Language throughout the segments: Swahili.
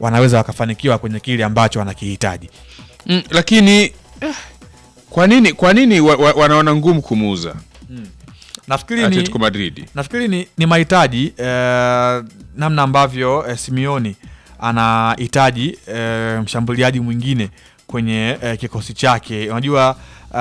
wanaweza wakafanikiwa kwenye kile ambacho wanakihitaji. Lakini kwa nini wanaona ngumu kumuuza? Nafikiri ni mahitaji, namna ambavyo Simeone anahitaji mshambuliaji mwingine kwenye kikosi chake. Unajua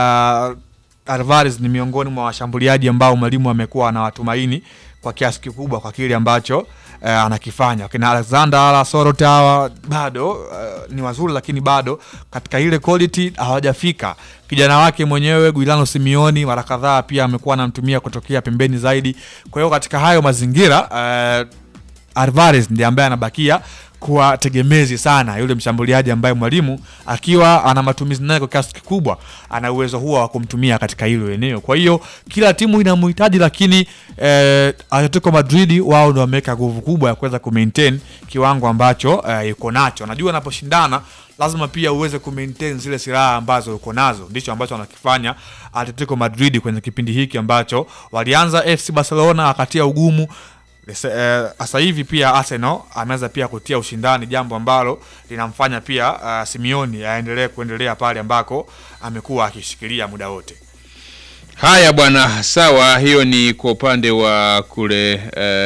Alvarez ni miongoni mwa washambuliaji ambao mwalimu amekuwa anawatumaini kwa kiasi kikubwa kwa kile ambacho anakifanya. Kina Alexander Sorotawa bado ni wazuri, lakini bado katika ile quality hawajafika. Kijana wake mwenyewe Giuliano Simeone mara kadhaa pia amekuwa anamtumia kutokea pembeni zaidi. Kwa hiyo katika hayo mazingira Alvarez ndiye ambaye anabakia kuwa tegemezi sana, yule mshambuliaji ambaye mwalimu akiwa ana matumizi naye kwa kiasi kikubwa ana uwezo huo wa kumtumia katika hilo eneo. Kwa hiyo kila timu inamhitaji, lakini Atletico Madrid wao ndio wameweka nguvu kubwa ya kuweza kumaintain kiwango ambacho yuko nacho. Najua unaposhindana lazima pia uweze kumaintain zile silaha ambazo uko nazo. Ndicho ambacho wanakifanya Atletico Madrid kwenye kipindi hiki ambacho walianza FC Barcelona akatia ugumu. Sasa hivi pia Arsenal ameanza pia kutia ushindani, jambo ambalo linamfanya pia Simeone aendelee kuendelea pale ambako amekuwa akishikilia muda wote. Haya bwana, sawa, hiyo ni kwa upande wa kule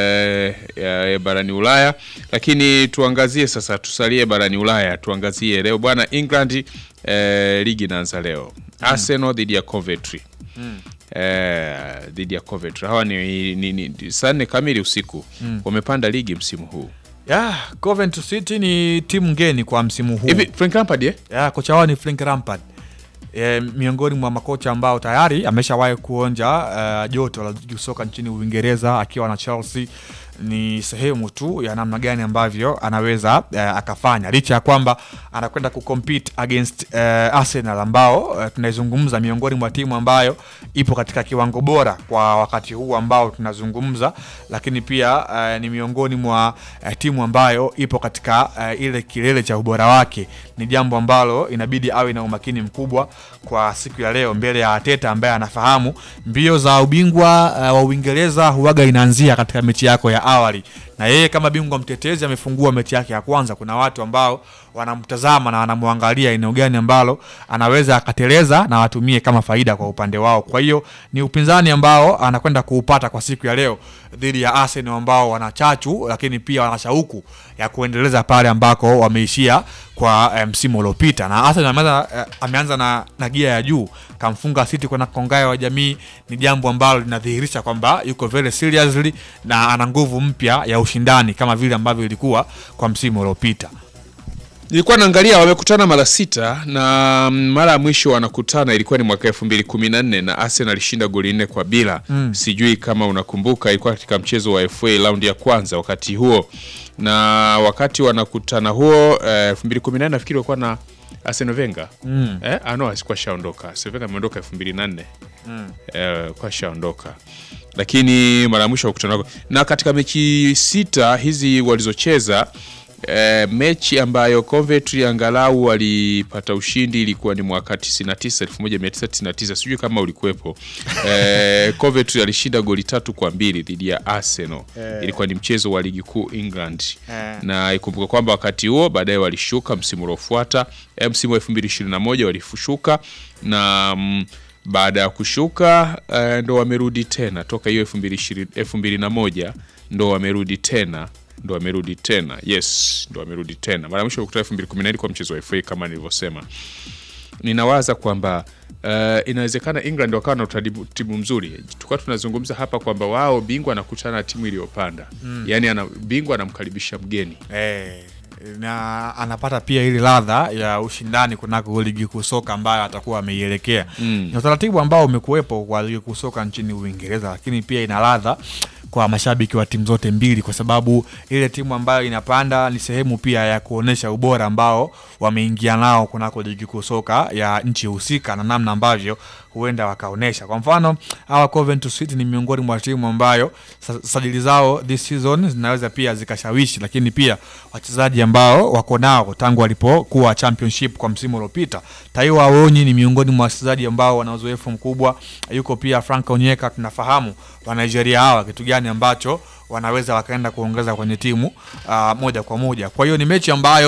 barani Ulaya, lakini tuangazie sasa, tusalie barani Ulaya, tuangazie leo bwana England, ligi inaanza leo. Arsenal dhidi ya Coventry. Dhidi ya Coventry. Hawa ni saa 4 kamili usiku. Wamepanda ligi msimu huu. Coventry City ni timu ngeni kwa msimu huu. Hivi Frank Lampard kocha wao ni Frank Lampard. Miongoni mwa makocha ambao tayari ameshawahi kuonja joto la soka nchini Uingereza akiwa na Chelsea. Ni sehemu tu ya namna gani ambavyo anaweza akafanya, licha ya kwamba anakwenda kucompete against Arsenal ambao tunaizungumza miongoni mwa timu ambayo ipo katika kiwango bora kwa wakati huu ambao tunazungumza, lakini pia ni miongoni mwa timu ambayo ipo katika ile kilele cha ubora wake. Ni jambo ambalo inabidi awe na umakini mkubwa kwa siku ya leo mbele ya Arteta ambaye anafahamu mbio za ubingwa wa Uingereza huaga inaanzia katika mechi yako ya awali, na yeye kama bingwa mtetezi amefungua mechi yake ya kwanza. Kuna watu ambao wanamtazama na wanamwangalia eneo gani ambalo anaweza akateleza na watumie kama faida kwa upande wao. Kwa hiyo ni upinzani ambao anakwenda kuupata kwa siku ya leo dhidi ya Arsenal ambao wanachachu, lakini pia wanashauku ya kuendeleza pale ambako wameishia kwa msimu uliopita. Na Arsenal ameanza na gia ya juu, kamfunga City kwa kongayo wa jamii. Ni jambo ambalo linadhihirisha kwamba yuko very seriously na ana nguvu mpya ya ushindani kama vile ambavyo ilikuwa kwa msimu uliopita. Nilikuwa naangalia wamekutana mara 6 na mara ya mwisho wanakutana ilikuwa ni mwaka 2014 na Arsenal alishinda goli 4-0. Sijui kama unakumbuka, ilikuwa katika mchezo wa FA round ya kwanza wakati huo. Na wakati wanakutana huo 2014 nafikiri walikuwa na Arsene Wenger. Asikuwa shaondoka. Arsene Wenger ameondoka 2004. Kwa shaondoka. Lakini mara mwisho wakutana na katika mechi 6 hizi walizocheza, mechi ambayo Coventry angalau walipata ushindi ilikuwa ni mwaka 1999. Sijui kama ulikuwepo. Coventry alishinda goli 3-2 dhidi ya Arsenal. Ilikuwa ni mchezo wa ligi kuu England. Na ikumbuka kwamba wakati huo baadaye walishuka msimu uliofuata, msimu wa 2021 walishuka, na baada ya kushuka ndo wamerudi tena toka hiyo 2001 ndo wamerudi tena. Yes, ndo wamerudi tena. Mara mwisho kutoka 2014 kwa mchezo wa FA kama nilivyosema. Ninawaza kwamba inawezekana England wakawa na timu mzuri. Tulikuwa tunazungumza hapa kwamba wao bingwa anakutana na timu iliyopanda. Yaani bingwa anamkaribisha mgeni. Na anapata pia ile ladha ya ushindani kunako ligi kuu soka ambayo atakuwa ameielekea. Ni utaratibu ambao umekuwepo kwa ligi kuu soka nchini Uingereza, lakini pia ina ladha kwa mashabiki wa timu zote mbili, kwa sababu ile timu ambayo inapanda ni sehemu pia ya kuonesha ubora ambao wameingia nao kunako ligi kuu soka ya nchi husika na namna ambavyo huenda wakaonesha. Kwa mfano, hawa Coventry City ni miongoni mwa timu ambayo sajili zao this season zinaweza pia zikashawishi, lakini pia wachezaji ambao wako nao tangu walipokuwa championship kwa msimu uliopita. Taiwo Awoniyi ni miongoni mwa wachezaji ambao wana uzoefu mkubwa. Yuko pia Frank Onyeka, tunafahamu wa Nigeria hawa kitu gani ambacho wanaweza wakaenda kuongeza kwenye timu moja kwa moja. Kwa hiyo ni mechi ambayo